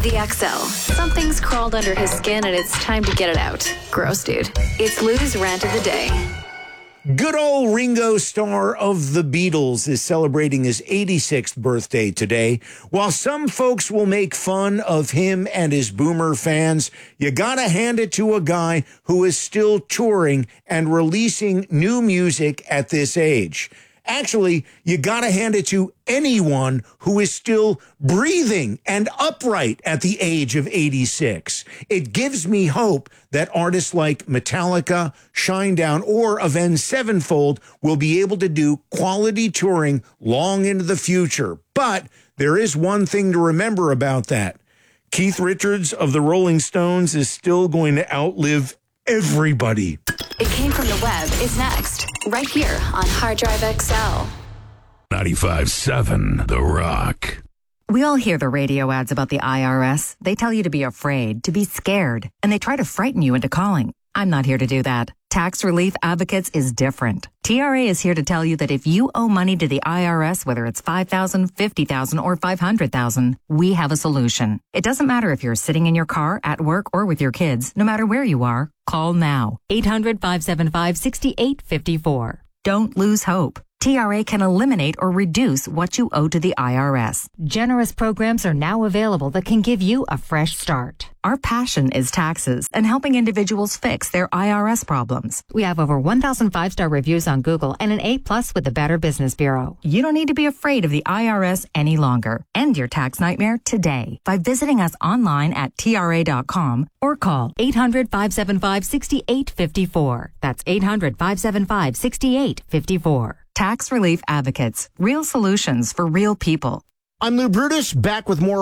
The XL. Something's crawled under his skin and it's time to get it out. Gross, dude. It's Lou's rant of the day. Good old Ringo Starr of the Beatles is celebrating his 86th birthday today. While some folks will make fun of him and his boomer fans, you gotta hand it to a guy who is still touring and releasing new music at this age. Actually, you gotta hand it to anyone who is still breathing and upright at the age of 86. It gives me hope that artists like Metallica, Shinedown, or Avenged Sevenfold will be able to do quality touring long into the future. But there is one thing to remember about that. Keith Richards of the Rolling Stones is still going to outlive everybody. It Came From the Web is next, right here on Hard Drive XL. 95.7 The Rock. We all hear the radio ads about the IRS. They tell you to be afraid, to be scared, and they try to frighten you into calling. I'm not here to do that. Tax Relief Advocates is different. TRA is here to tell you that if you owe money to the IRS, whether it's $5,000, $50,000, or $500,000, we have a solution. It doesn't matter if you're sitting in your car, at work, or with your kids. No matter where you are, call now. 800-575-6854. Don't lose hope. TRA can eliminate or reduce what you owe to the IRS. Generous programs are now available that can give you a fresh start. Our passion is taxes and helping individuals fix their IRS problems. We have over 1,000 5-star reviews on Google and an A+ with the Better Business Bureau. You don't need to be afraid of the IRS any longer. End your tax nightmare today by visiting us online at TRA.com or call 800-575-6854. That's 800-575-6854. Tax Relief Advocates. Real solutions for real people. I'm Lou Brutus, back with more